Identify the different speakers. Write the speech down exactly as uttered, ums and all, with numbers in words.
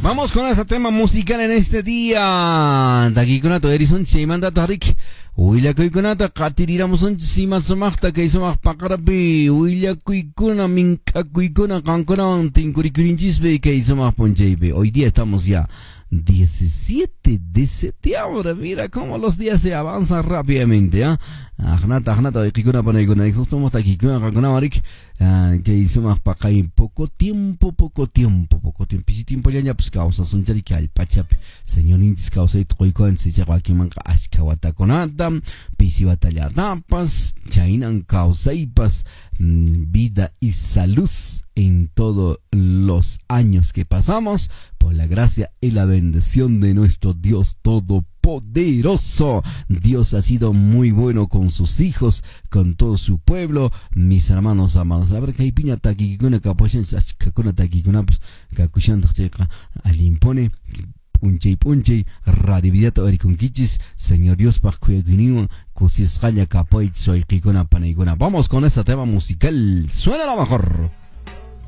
Speaker 1: Vamos con este tema musical en este día. Takikunato Erison Simanda Tarik. Uila kuikunata katiriramos un sima somachta que hizo más pakarapi. Uila kuikuna minka kuikuna kankuna tinkurikurinjisbe que hizo más ponjeibe. Hoy día estamos ya diecisiete de septiembre. Mira cómo los días se avanzan rápidamente, ¿ah? Agnata, agnata, de Kikuna Paneguna, y justo hemos aquí con Marik, que hizo más para acá poco tiempo, poco tiempo, poco tiempo, y tiempo ya, pues causa, son ya que al pachap, señor Intis causa y troiko en se llegó aquí manca, ashkawata conata, pisi batalla tapas, chainan causa y pas, vida y salud en todos los años que pasamos, por la gracia y la bendición de nuestro Dios Todopoderoso. Dios ha sido muy bueno con sus hijos, con todo su pueblo, mis hermanos amados. A ver que hay piña taki con la capuchen, con taki con la cacuchan de alimpone. Punche punche, radividad oricon kichis, Señor Dios para que guineo, cosis raya capoit soy kikona panegona. Vamos con este tema musical, suena lo mejor.